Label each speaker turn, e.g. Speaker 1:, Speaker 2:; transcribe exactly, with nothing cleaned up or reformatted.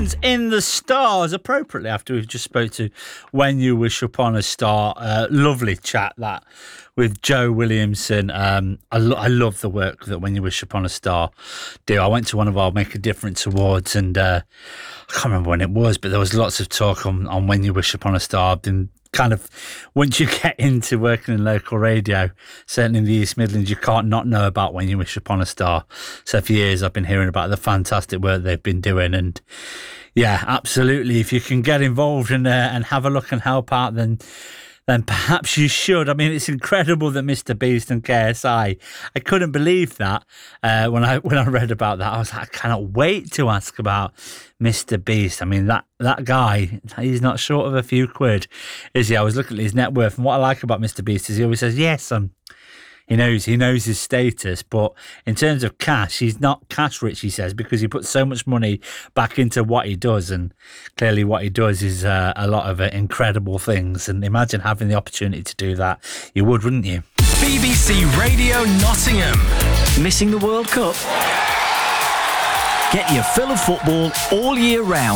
Speaker 1: Legends in the Stars, appropriately after we've just spoke to When You Wish Upon a Star. Uh, lovely chat that with Joe Williamson. Um, I, lo- I love the work that When You Wish Upon a Star do. I went to one of our Make a Difference awards and uh, I can't remember when it was, but there was lots of talk on, on When You Wish Upon a Star. I've been kind of, once you get into working in local radio, certainly in the East Midlands, you can't not know about When You Wish Upon a Star. So for years I've been hearing about the fantastic work they've been doing, and yeah, absolutely, if you can get involved and uh, and have a look and help out, then then perhaps you should. I mean, it's incredible that Mister Beast and K S I, I couldn't believe that uh, when I when I read about that. I was like, I cannot wait to ask about Mister Beast. I mean, that, that guy, he's not short of a few quid, is he? I was looking at his net worth, and what I like about Mister Beast is he always says, yes, um, he knows he knows his status, but in terms of cash, he's not cash rich, he says, because he puts so much money back into what he does, and clearly what he does is uh, a lot of uh, incredible things, and imagine having the opportunity to do that. You would, wouldn't you?
Speaker 2: B B C Radio Nottingham.
Speaker 3: Missing the World Cup? Get your fill of football all year round.